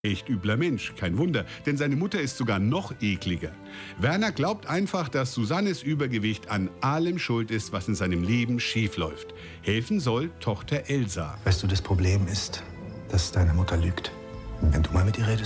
Echt übler Mensch, kein Wunder, denn seine Mutter ist sogar noch ekliger. Werner glaubt einfach, dass Susannes Übergewicht an allem schuld ist, was in seinem Leben schiefläuft. Helfen soll Tochter Elsa. Weißt du, das Problem ist, dass deine Mutter lügt. Wenn du mal mit ihr redest,